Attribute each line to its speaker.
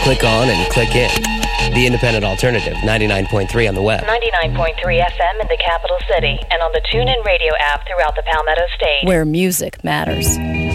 Speaker 1: click on and click in. The Independent Alternative, 99.3 on the web.
Speaker 2: 99.3 FM in the capital city and on the TuneIn Radio app throughout the Palmetto State.
Speaker 3: Where music matters.